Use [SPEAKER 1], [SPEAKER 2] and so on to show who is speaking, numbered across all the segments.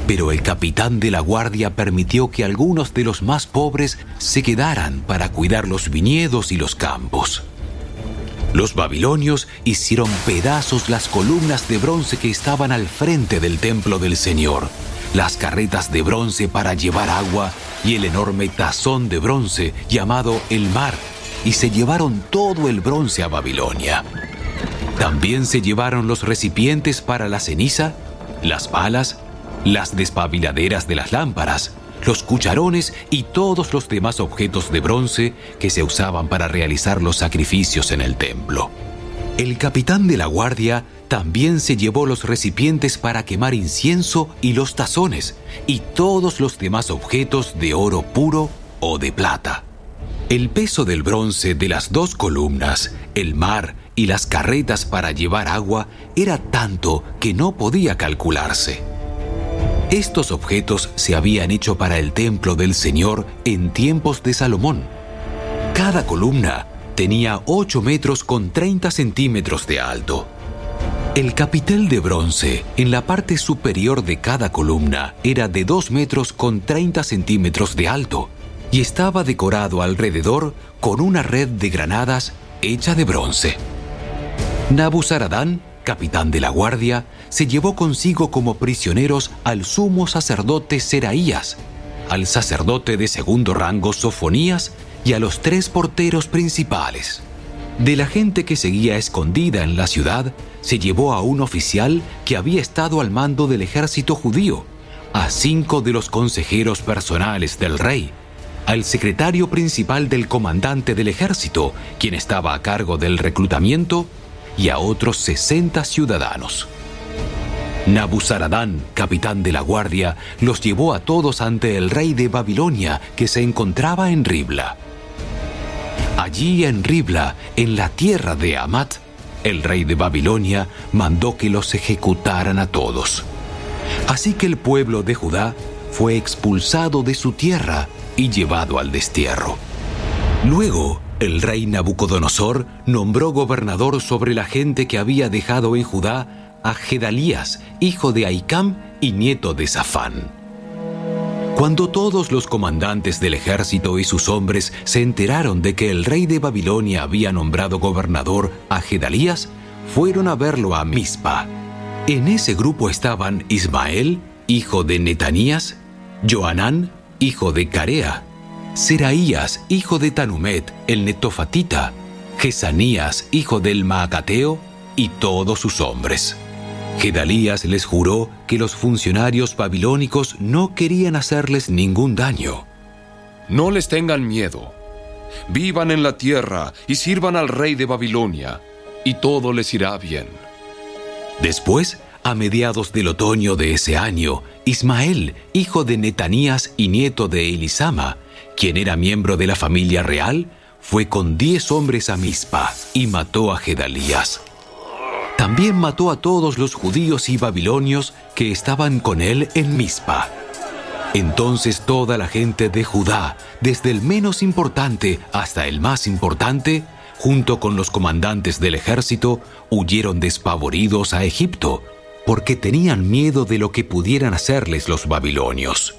[SPEAKER 1] Pero el capitán de la guardia permitió que algunos de los más pobres se quedaran para cuidar los viñedos y los campos. Los babilonios hicieron pedazos las columnas de bronce que estaban al frente del templo del Señor, las carretas de bronce para llevar agua y el enorme tazón de bronce llamado el mar, y se llevaron todo el bronce a Babilonia. También se llevaron los recipientes para la ceniza, las palas, las despabiladeras de las lámparas, los cucharones y todos los demás objetos de bronce que se usaban para realizar los sacrificios en el templo. El capitán de la guardia también se llevó los recipientes para quemar incienso y los tazones y todos los demás objetos de oro puro o de plata. El peso del bronce de las 2 columnas, el mar y las carretas para llevar agua era tanto que no podía calcularse. Estos objetos se habían hecho para el templo del Señor en tiempos de Salomón. Cada columna tenía 8 metros con 30 centímetros de alto. El capitel de bronce en la parte superior de cada columna era de 2 metros con 30 centímetros de alto y estaba decorado alrededor con una red de granadas hecha de bronce. Nabuzaradán, capitán de la guardia, se llevó consigo como prisioneros al sumo sacerdote Seraías, al sacerdote de segundo rango Sofonías y a los 3 porteros principales. De la gente que seguía escondida en la ciudad, se llevó a un oficial que había estado al mando del ejército judío, a 5 de los consejeros personales del rey, al secretario principal del comandante del ejército, quien estaba a cargo del reclutamiento, y a otros 60 ciudadanos. Nabuzaradán, capitán de la guardia, los llevó a todos ante el rey de Babilonia, que se encontraba en Ribla. Allí en Ribla, en la tierra de Hamat, el rey de Babilonia mandó que los ejecutaran a todos. Así que el pueblo de Judá fue expulsado de su tierra y llevado al destierro. Luego, el rey Nabucodonosor nombró gobernador sobre la gente que había dejado en Judá a Gedalías, hijo de Ahicam y nieto de Safán. Cuando todos los comandantes del ejército y sus hombres se enteraron de que el rey de Babilonia había nombrado gobernador a Gedalías, fueron a verlo a Mizpa. En ese grupo estaban Ismael, hijo de Netanías, Johanán, hijo de Carea, Seraías, hijo de Tanumet, el netofatita, Jesanías, hijo del Maacateo, y todos sus hombres. Gedalías les juró que los funcionarios babilónicos no querían hacerles ningún daño.
[SPEAKER 2] No les tengan miedo. Vivan en la tierra y sirvan al rey de Babilonia, y todo les irá bien.
[SPEAKER 1] Después, a mediados del otoño de ese año, Ismael, hijo de Netanías y nieto de Elisama, quien era miembro de la familia real, fue con 10 hombres a Mizpa y mató a Gedalías. También mató a todos los judíos y babilonios que estaban con él en Mizpa. Entonces toda la gente de Judá, desde el menos importante hasta el más importante, junto con los comandantes del ejército, huyeron despavoridos a Egipto, porque tenían miedo de lo que pudieran hacerles los babilonios.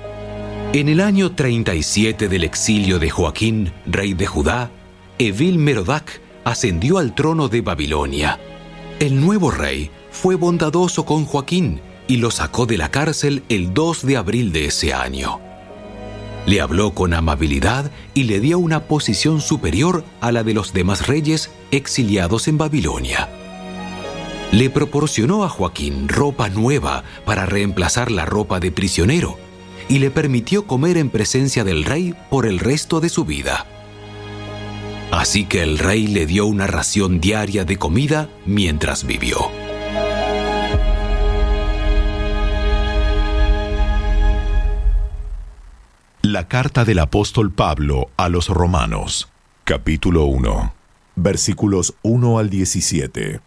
[SPEAKER 1] En el año 37 del exilio de Joaquín, rey de Judá, Evil-Merodach ascendió al trono de Babilonia. El nuevo rey fue bondadoso con Joaquín y lo sacó de la cárcel el 2 de abril de ese año. Le habló con amabilidad y le dio una posición superior a la de los demás reyes exiliados en Babilonia. Le proporcionó a Joaquín ropa nueva para reemplazar la ropa de prisionero y le permitió comer en presencia del rey por el resto de su vida. Así que el rey le dio una ración diaria de comida mientras vivió.
[SPEAKER 3] La carta del apóstol Pablo a los Romanos, capítulo 1, versículos 1 al 17.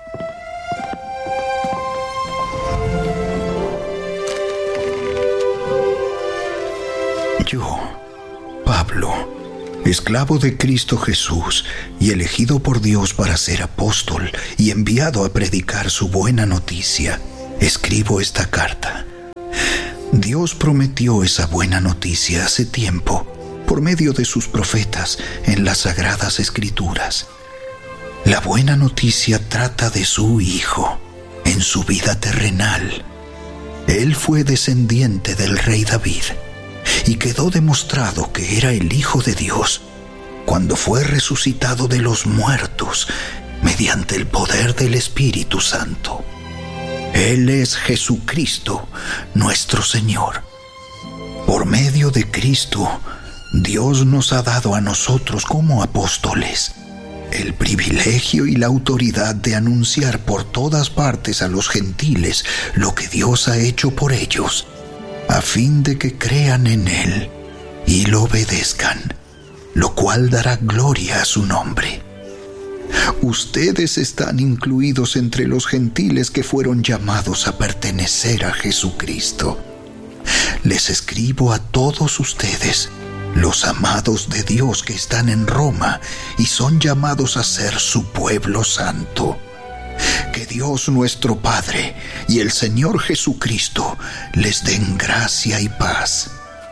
[SPEAKER 4] Yo, Pablo, esclavo de Cristo Jesús y elegido por Dios para ser apóstol y enviado a predicar su buena noticia, escribo esta carta. Dios prometió esa buena noticia hace tiempo por medio de sus profetas en las Sagradas Escrituras. La buena noticia trata de su Hijo en su vida terrenal. Él fue descendiente del rey David y quedó demostrado que era el Hijo de Dios cuando fue resucitado de los muertos mediante el poder del Espíritu Santo. Él es Jesucristo, nuestro Señor. Por medio de Cristo, Dios nos ha dado a nosotros como apóstoles el privilegio y la autoridad de anunciar por todas partes a los gentiles lo que Dios ha hecho por ellos, a fin de que crean en Él y lo obedezcan, lo cual dará gloria a su nombre. Ustedes están incluidos entre los gentiles que fueron llamados a pertenecer a Jesucristo. Les escribo a todos ustedes, los amados de Dios que están en Roma y son llamados a ser su pueblo santo. Que Dios nuestro Padre y el Señor Jesucristo les den gracia y paz.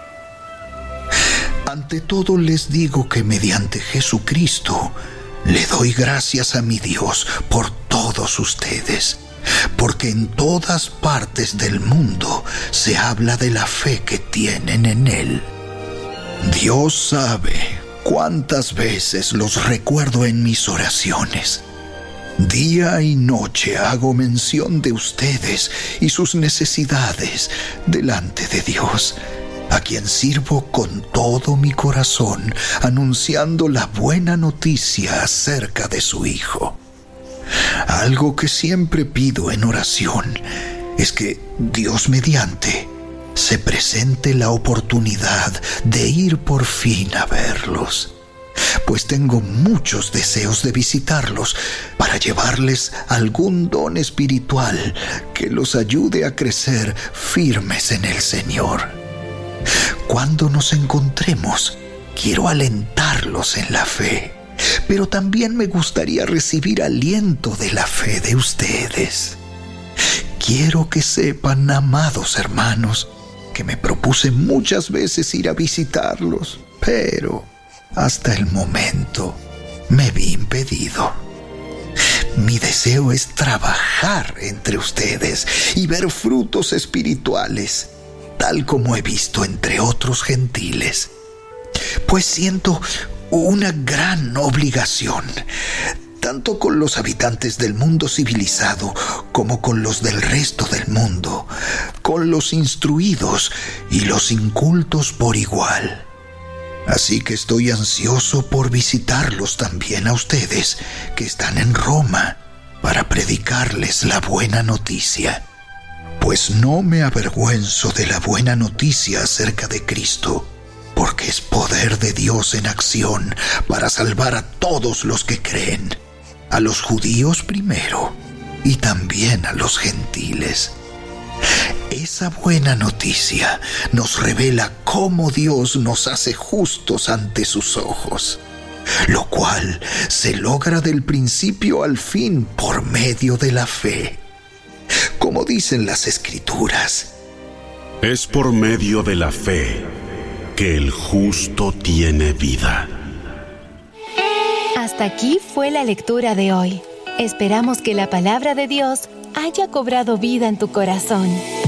[SPEAKER 4] Ante todo les digo que mediante Jesucristo le doy gracias a mi Dios por todos ustedes, porque en todas partes del mundo se habla de la fe que tienen en Él. Dios sabe cuántas veces los recuerdo en mis oraciones. Día y noche hago mención de ustedes y sus necesidades delante de Dios, a quien sirvo con todo mi corazón, anunciando la buena noticia acerca de su Hijo. Algo que siempre pido en oración es que Dios mediante se presente la oportunidad de ir por fin a verlos, pues tengo muchos deseos de visitarlos para llevarles algún don espiritual que los ayude a crecer firmes en el Señor. Cuando nos encontremos, quiero alentarlos en la fe, pero también me gustaría recibir aliento de la fe de ustedes. Quiero que sepan, amados hermanos, que me propuse muchas veces ir a visitarlos, pero hasta el momento me vi impedido. Mi deseo es trabajar entre ustedes y ver frutos espirituales, tal como he visto entre otros gentiles, pues siento una gran obligación, tanto con los habitantes del mundo civilizado como con los del resto del mundo, con los instruidos y los incultos por igual. Así que estoy ansioso por visitarlos también a ustedes que están en Roma para predicarles la buena noticia. Pues no me avergüenzo de la buena noticia acerca de Cristo, porque es poder de Dios en acción para salvar a todos los que creen, a los judíos primero y también a los gentiles. Esa buena noticia nos revela cómo Dios nos hace justos ante sus ojos, lo cual se logra del principio al fin por medio de la fe. Como dicen las Escrituras,
[SPEAKER 5] es por medio de la fe que el justo tiene vida.
[SPEAKER 6] Hasta aquí fue la lectura de hoy. Esperamos que la palabra de Dios haya cobrado vida en tu corazón.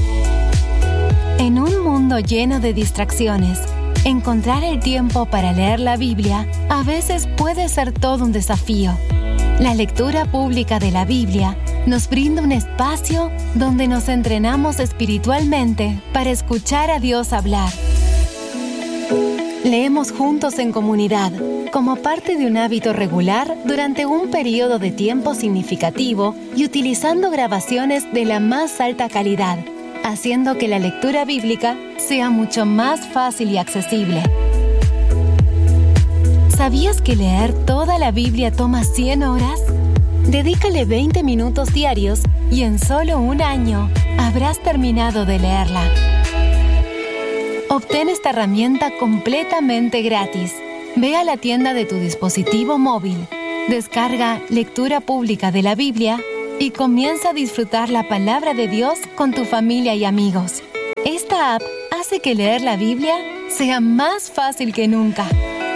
[SPEAKER 6] En un mundo lleno de distracciones, encontrar el tiempo para leer la Biblia a veces puede ser todo un desafío. La lectura pública de la Biblia nos brinda un espacio donde nos entrenamos espiritualmente para escuchar a Dios hablar. Leemos juntos en comunidad, como parte de un hábito regular durante un periodo de tiempo significativo y utilizando grabaciones de la más alta calidad, haciendo que la lectura bíblica sea mucho más fácil y accesible. ¿Sabías que leer toda la Biblia toma 100 horas? Dedícale 20 minutos diarios y en solo un año habrás terminado de leerla. Obtén esta herramienta completamente gratis. Ve a la tienda de tu dispositivo móvil, descarga Lectura Pública de la Biblia y comienza a disfrutar la palabra de Dios con tu familia y amigos. Esta app hace que leer la Biblia sea más fácil que nunca.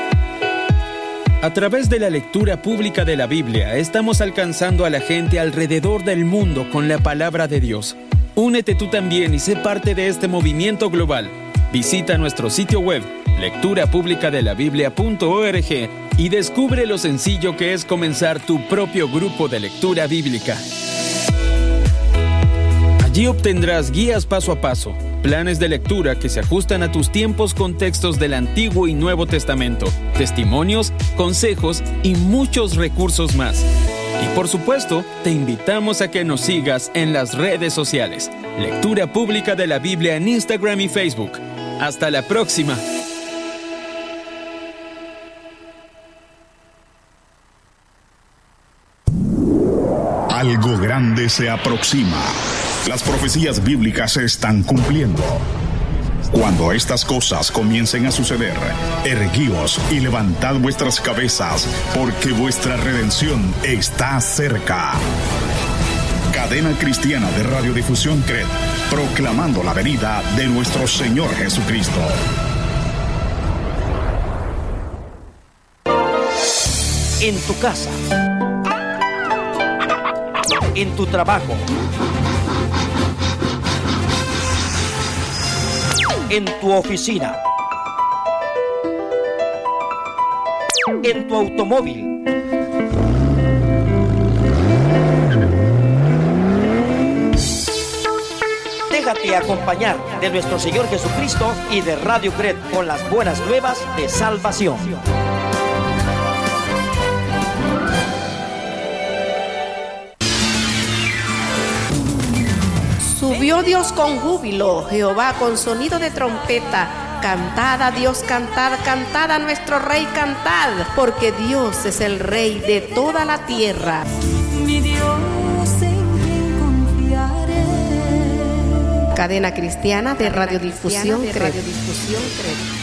[SPEAKER 7] A través de la lectura pública de la Biblia, estamos alcanzando a la gente alrededor del mundo con la palabra de Dios. Únete tú también y sé parte de este movimiento global. Visita nuestro sitio web, lecturapublicadelabiblia.org, y descubre lo sencillo que es comenzar tu propio grupo de lectura bíblica. Allí obtendrás guías paso a paso, planes de lectura que se ajustan a tus tiempos con textos del Antiguo y Nuevo Testamento, testimonios, consejos y muchos recursos más. Y por supuesto, te invitamos a que nos sigas en las redes sociales. Lectura Pública de la Biblia en Instagram y Facebook. ¡Hasta la próxima!
[SPEAKER 8] Algo grande se aproxima. Las profecías bíblicas se están cumpliendo. Cuando estas cosas comiencen a suceder, erguíos y levantad vuestras cabezas, porque vuestra redención está cerca. Cadena Cristiana de Radiodifusión CRED, proclamando la venida de nuestro Señor Jesucristo.
[SPEAKER 9] En tu casa, en tu trabajo, en tu oficina, en tu automóvil, déjate acompañar de nuestro Señor Jesucristo y de Radio CRED con las buenas nuevas de salvación.
[SPEAKER 10] Subió Dios con júbilo, Jehová con sonido de trompeta. Cantad a Dios, cantad, cantad a nuestro Rey, cantad, porque Dios es el Rey de toda la tierra.
[SPEAKER 11] Mi Dios, en quien confiaré.
[SPEAKER 10] Cadena Cristiana de Radiodifusión CRED.